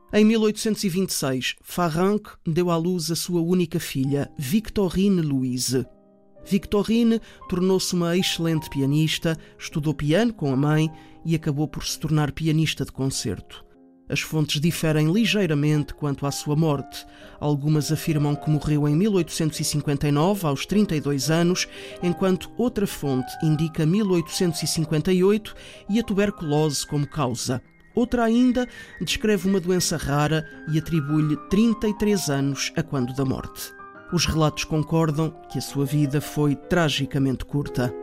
Em 1826, Farrenc deu à luz a sua única filha, Victorine Louise. Victorine tornou-se uma excelente pianista, estudou piano com a mãe e acabou por se tornar pianista de concerto. As fontes diferem ligeiramente quanto à sua morte. Algumas afirmam que morreu em 1859, aos 32 anos, enquanto outra fonte indica 1858 e a tuberculose como causa. Outra ainda descreve uma doença rara e atribui-lhe 33 anos a quando da morte. Os relatos concordam que a sua vida foi tragicamente curta.